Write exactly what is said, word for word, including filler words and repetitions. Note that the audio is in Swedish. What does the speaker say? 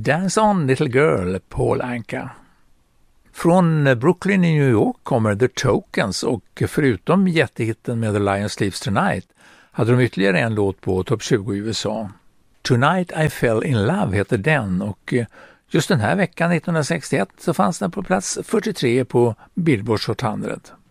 Dance On Little Girl, Paul Anka. Från Brooklyn i New York kommer The Tokens och förutom jättehitten med The Lion Sleeps Tonight hade de ytterligare en låt på topp tjugo i U S A. Tonight I Fell In Love heter den och just den här veckan nittonhundrasextioett så fanns den på plats fyrtiotre på Billboard Hot hundra.